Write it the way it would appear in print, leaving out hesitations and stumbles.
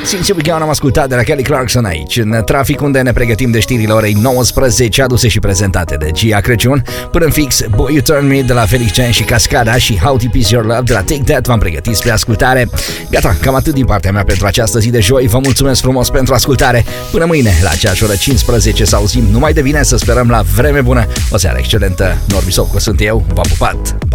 Since We Gone am ascultat de la Kelly Clarkson aici, în trafic, unde ne pregătim de știrile orei 19, aduse și prezentate de Gia Crăciun. Până în fix, Boy You Turn Me de la Felix Chen și Cascada și How Deep Is Your Love de la Take That v-am pregătit spre ascultare. Gata, cam atât din partea mea pentru această zi de joi. Vă mulțumesc frumos pentru ascultare. Până mâine, la aceeași oră 15, să auzim numai de bine, să sperăm la vreme bună. O seară excelentă. Norbi Socco sunt eu, v-am pupat. Pa!